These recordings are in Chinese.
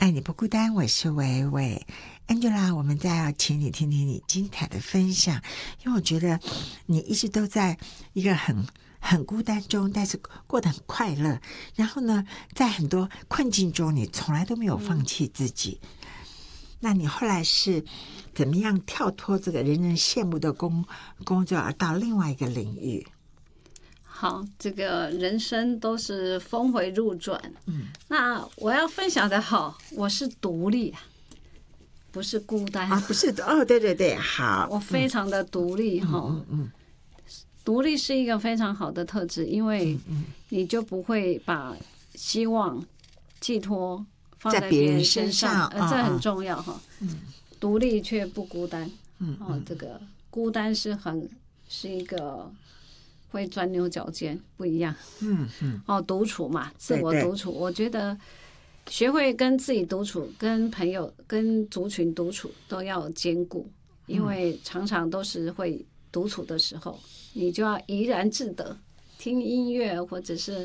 爱你不孤单，我是维维 Angela。我们再要请你听听你精彩的分享，因为我觉得你一直都在一个很孤单中，但是过得很快乐。然后呢，在很多困境中，你从来都没有放弃自己。那你后来是怎么样跳脱这个人人羡慕的工作，而到另外一个领域？ 好，这个人生都是峰回路转。那我要分享的我是独立啊，不是孤单啊，不是哦，对对对，好， 我非常的独立独立是一个非常好的特质，因为你就不会把希望寄托放在别人身上，这很重要独立却不孤单，这个孤单是一个会钻牛角尖，不一样。独处嘛，自我独处，我觉得学会跟自己独处、跟朋友、跟族群独处都要兼顾，因为常常都是会独处的时候，你就要怡然自得，听音乐或者是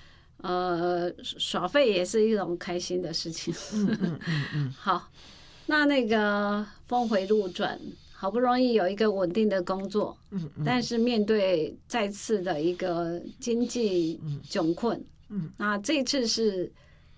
耍废也是一种开心的事情。好，那个峰回路转。好不容易有一个稳定的工作，但是面对再次的一个经济窘困，那这次是